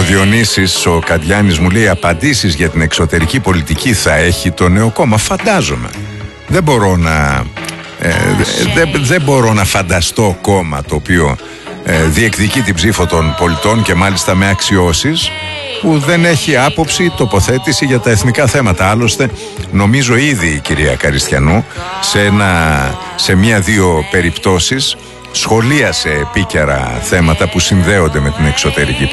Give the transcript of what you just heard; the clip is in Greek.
Διονύσης ο Καντιάνης μου λέει απαντήσεις για την εξωτερική πολιτική θα έχει το νέο κόμμα. Φαντάζομαι. Δεν μπορώ να φανταστώ κόμμα το οποίο διεκδικεί την ψήφο των πολιτών και μάλιστα με αξιώσεις, που δεν έχει άποψη, τοποθέτηση για τα εθνικά θέματα. Άλλωστε νομίζω ήδη η κυρία Καριστιανού σε μία-δύο περιπτώσεις σχολίασε επίκαιρα θέματα που συνδέονται με την εξωτερική